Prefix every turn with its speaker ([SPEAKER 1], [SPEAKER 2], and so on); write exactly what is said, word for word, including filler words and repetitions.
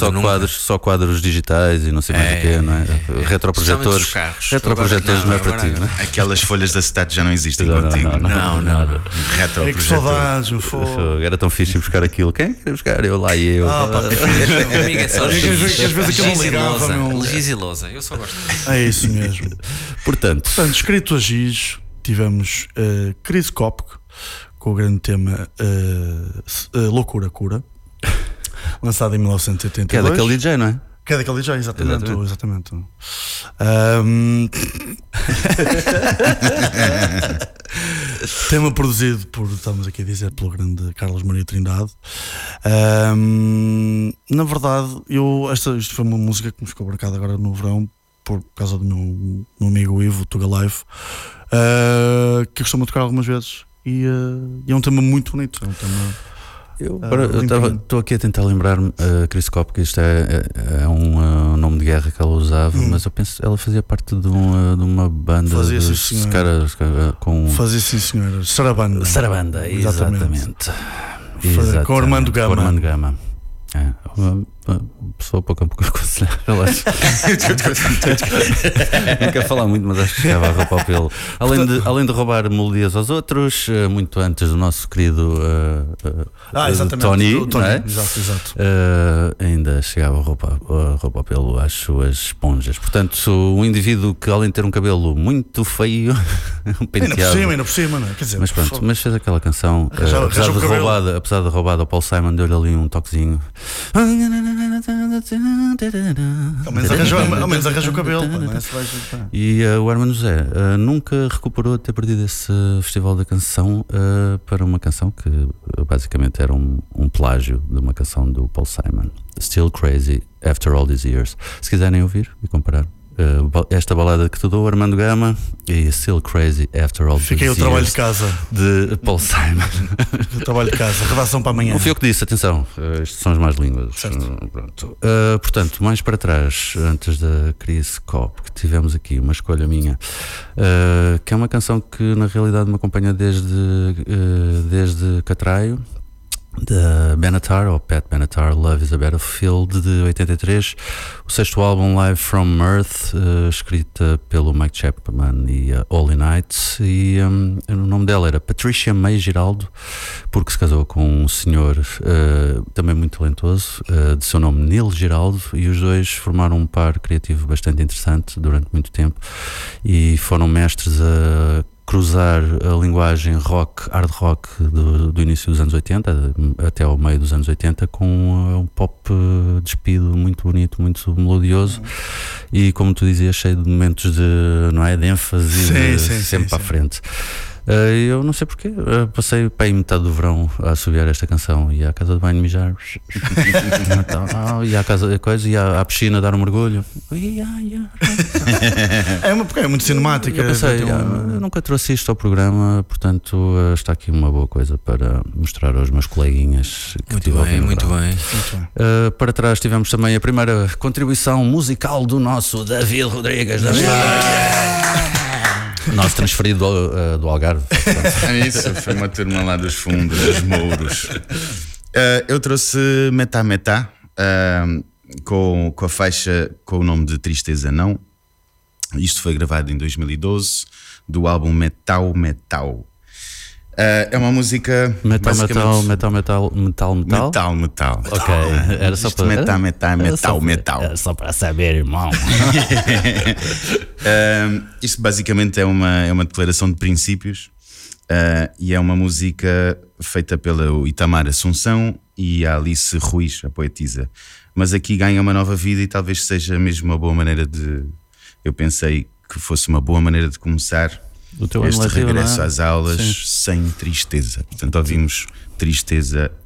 [SPEAKER 1] só quadros, só quadros digitais e não sei mais o que, não é? é. Retroprojetores. Retroprojetores não é para ti, não é?
[SPEAKER 2] Aquelas folhas de acetato já não existem
[SPEAKER 1] não,
[SPEAKER 2] contigo.
[SPEAKER 1] Não, não, não. não, não.
[SPEAKER 2] Retroprojetor.
[SPEAKER 3] É que saudades, o fogo.
[SPEAKER 1] Era tão fixe buscar aquilo. Quem queria buscar? Eu lá e eu.
[SPEAKER 3] Ah, pá,
[SPEAKER 4] amigo, é só
[SPEAKER 3] às vezes aquilo não ligava.
[SPEAKER 4] Giz e lousa, eu só gosto.
[SPEAKER 3] É isso mesmo.
[SPEAKER 1] Portanto,
[SPEAKER 3] Portanto, escrito a giz, tivemos uh, Chris Kopke com o grande tema uh, uh, Loucura Cura, lançado em mil novecentos e oitenta e dois.
[SPEAKER 1] Que é daquele D J, não é?
[SPEAKER 3] Que é daquele D J, exatamente. exatamente. exatamente. Um... tema produzido por, estamos aqui a dizer, pelo grande Carlos Maria Trindade. Um... Na verdade, eu, esta, isto foi uma música que me ficou marcada agora no verão, por causa do meu, meu amigo Ivo, Tuga Life, uh, que costuma tocar algumas vezes. E, uh, e é um tema muito bonito. É um tema.
[SPEAKER 1] Eu estou uh, aqui a tentar lembrar-me, uh, Chris Kopke, que isto é, é, é um uh, nome de guerra que ela usava, hum. mas eu penso ela fazia parte de, um, de uma banda
[SPEAKER 3] fazia
[SPEAKER 1] de
[SPEAKER 3] sim,
[SPEAKER 1] caras com.
[SPEAKER 3] Fazia sim, senhora. Sarabanda.
[SPEAKER 1] Sarabanda, exatamente.
[SPEAKER 3] exatamente. exatamente. Com o Armando Gama.
[SPEAKER 1] Com o Armando Gama. É, uma, uma pessoa pouco a pouco aconselhável. Não quero falar muito, mas acho que chegava a roupa ao pelo. Além de, além de roubar melodias aos outros, muito antes do nosso querido uh, uh,
[SPEAKER 3] ah,
[SPEAKER 1] Tony,
[SPEAKER 3] o Tony
[SPEAKER 1] não é?
[SPEAKER 3] exato, exato.
[SPEAKER 1] Uh, ainda chegava a roupa, a roupa ao pelo às suas esponjas. Portanto, um indivíduo que, além de ter um cabelo muito feio, um penteado,
[SPEAKER 3] ainda por cima, ainda por cima, não é? Quer dizer,
[SPEAKER 1] mas pronto, mas fez aquela canção, uh, apesar, de roubada, apesar de roubada, o Paul Simon deu-lhe ali um toquezinho.
[SPEAKER 3] Ao menos arranjou, ao menos arranjou o cabelo.
[SPEAKER 1] E uh, o Hermano José uh, nunca recuperou de ter perdido esse Festival da Canção uh, para uma canção que uh, basicamente era um, um plágio de uma canção do Paul Simon, Still Crazy After All These Years. Se quiserem ouvir e comparar uh, esta balada que te dou, Armando Gama, e Still Crazy After All These Years.
[SPEAKER 3] Fiquei o trabalho de casa
[SPEAKER 1] de Paul Simon.
[SPEAKER 3] O trabalho de casa, redação para amanhã.
[SPEAKER 1] Não fui eu que disse, atenção, uh, estas são as más línguas. Uh, pronto. Uh, portanto, mais para trás, antes da Chris Kopke, que tivemos aqui uma escolha minha, uh, que é uma canção que na realidade me acompanha desde, uh, desde Catraio, da Benatar, ou Pat Benatar, Love is a Battlefield, de oitenta e três, o sexto álbum Live from Earth, uh, escrita pelo Mike Chapman e uh, Holy Night, e um, o nome dela era Patricia May Giraldo, porque se casou com um senhor uh, também muito talentoso, uh, de seu nome Neil Giraldo, e os dois formaram um par criativo bastante interessante durante muito tempo, e foram mestres a cruzar a linguagem rock, hard rock do, do início dos anos oitenta até ao meio dos anos oitenta, com um pop despido muito bonito, muito melodioso, uhum. e como tu dizias, cheio de momentos de, não é, de ênfase, sim, de, sim, sempre sim, para sim. a frente. Uh, eu não sei porquê, uh, passei para aí metade do verão a assobiar esta canção, e à casa de banho mijar, e à casa coisa, e à, à piscina dar um mergulho.
[SPEAKER 3] É uma porque é muito cinemática.
[SPEAKER 1] Eu pensei, um... eu nunca trouxe isto ao programa, portanto uh, está aqui uma boa coisa para mostrar aos meus coleguinhas que
[SPEAKER 4] muito bem, muito bem.
[SPEAKER 1] Muito bem. Uh, para trás tivemos também a primeira contribuição musical do nosso David Rodrigues da nosso transferido do, uh, do Algarve.
[SPEAKER 2] É isso, foi uma turma lá dos fundos, dos Mouros. Uh, eu trouxe Metá Metá, uh, com, com a faixa com o nome de Tristeza Não. Isto foi gravado em dois mil e doze, do álbum Metal Metal. Uh, é uma música
[SPEAKER 1] metal, metal, metal, metal, metal, metal,
[SPEAKER 2] metal, metal.
[SPEAKER 1] Ok, era só para
[SPEAKER 2] metal, metal, metal, metal.
[SPEAKER 1] Era só para saber, irmão.
[SPEAKER 2] uh, isto basicamente é uma é uma declaração de princípios, uh, e é uma música feita pela Itamar Assunção e a Alice Ruiz, a poetisa. Mas aqui ganha uma nova vida, e talvez seja mesmo uma boa maneira de. Eu pensei que fosse uma boa maneira de começar
[SPEAKER 1] o teu
[SPEAKER 2] este
[SPEAKER 1] letivo,
[SPEAKER 2] regresso
[SPEAKER 1] é?
[SPEAKER 2] às aulas. Sim. Sem tristeza. Portanto, ouvimos Tristeza